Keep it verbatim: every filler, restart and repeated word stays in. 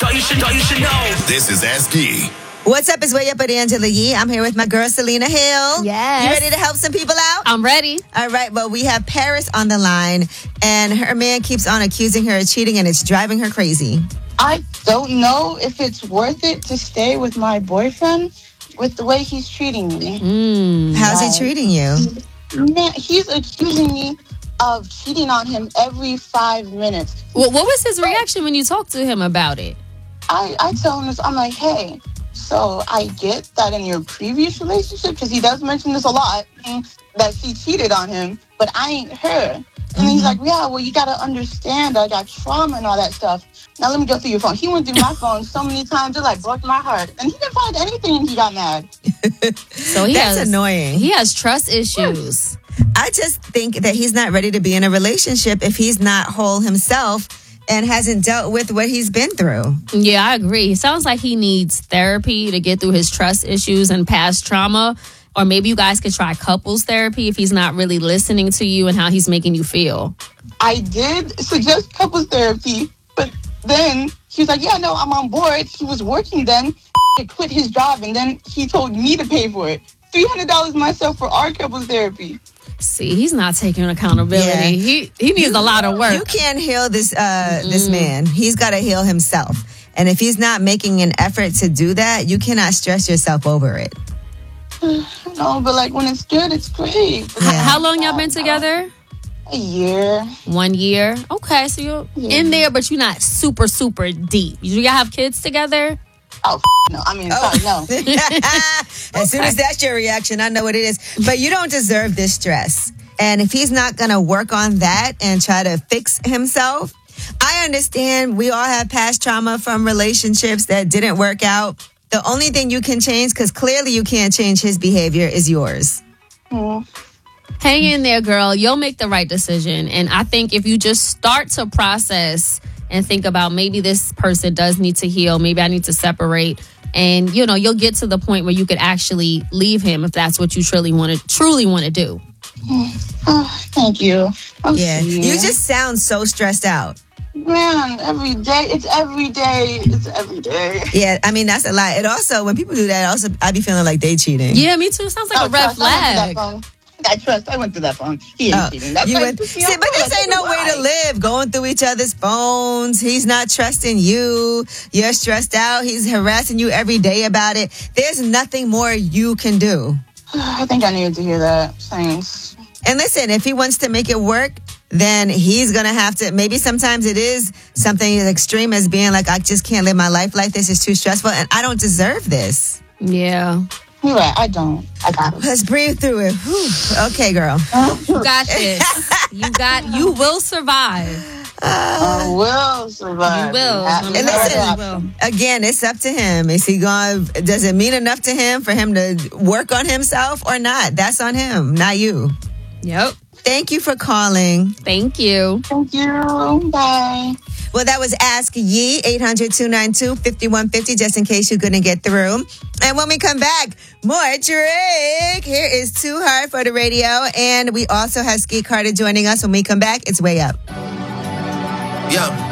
Thought you should, thought you should know. This is Ask Yee. What's up? It's Way Up with Angela Yee. I'm here with my girl, Selena Hill. Yes. You ready to help some people out? I'm ready. All right. Well, we have Paris on the line, and her man keeps on accusing her of cheating, and it's driving her crazy. I don't know if it's worth it to stay with my boyfriend with the way he's treating me. Mm. How's he treating you? Man, he's accusing me of cheating on him every five minutes. Well, what was his reaction when you talked to him about it? I, I tell him this, I'm like, hey, so I get that in your previous relationship, because he does mention this a lot, that she cheated on him, but I ain't her. And mm-hmm. he's like, yeah, well, you got to understand I got trauma and all that stuff. Now let me go through your phone. He went through my phone so many times, it like broke my heart. And he didn't find anything and he got mad. So he That's has, annoying. He has trust issues. I just think that he's not ready to be in a relationship if he's not whole himself and hasn't dealt with what he's been through. Yeah, I agree. It sounds like he needs therapy to get through his trust issues and past trauma. Or maybe you guys could try couples therapy if he's not really listening to you and how he's making you feel. I did suggest couples therapy, but then he was like, yeah, no, I'm on board. He was working then. He quit his job, and then he told me to pay for it. three hundred dollars myself for our couples therapy. See, he's not taking accountability. Yeah. He he needs you, a lot of work. You can't heal this uh, this man. He's got to heal himself. And if he's not making an effort to do that, you cannot stress yourself over it. No, but like when it's good, it's great. Yeah. How long y'all been together? A year. One year. Okay, so you're Yeah. in there, but you're not super, super deep. Do y'all have kids together? Oh, f- no. I mean, sorry, no. As soon as that's your reaction, I know what it is. But you don't deserve this stress. And if he's not going to work on that and try to fix himself, I understand we all have past trauma from relationships that didn't work out. The only thing you can change, because clearly you can't change his behavior, is yours. Mm. Hang in there, girl. You'll make the right decision. And I think if you just start to process and think about maybe this person does need to heal, maybe I need to separate, and you know, you'll get to the point where you could actually leave him if that's what you truly want to truly want to do. Oh, thank you. I'm Yeah. serious. You just sound so stressed out. Man, every day. It's every day. It's every day. Yeah, I mean, that's a lot. It also, when people do that, also, I be feeling like they cheating. Yeah, me too. Sounds like Oh, a red trust, I went through that flag. phone. I trust. I went through that phone. He ain't Oh, cheating. That's you why went, it pissed me see, off. but this Like, ain't no way to why? live. Going through each other's phones. He's not trusting you. You're stressed out. He's harassing you every day about it. There's nothing more you can do. I think I needed to hear that. Thanks. And listen, if he wants to make it work, then he's going to have to, maybe sometimes it is something as extreme as being like, I just can't live my life like this. It's too stressful and I don't deserve this. Yeah. You're right. I don't. I got it. Let's breathe through it. Whew. Okay, girl. You got this. You got, you will survive. I will survive. You will. Happy And listen, ever after. again, it's up to him. Is he going, does it mean enough to him for him to work on himself or not? That's on him, not you. Yep. Thank you for calling. Thank you. Thank you. Bye. Well, that was Ask Yee, eight hundred, two nine two, five one five zero, just in case you couldn't get through. And when we come back, more Drake. Here is Too Hard for the Radio. And we also have Ski Carter joining us. When we come back, it's Way Up. Yeah.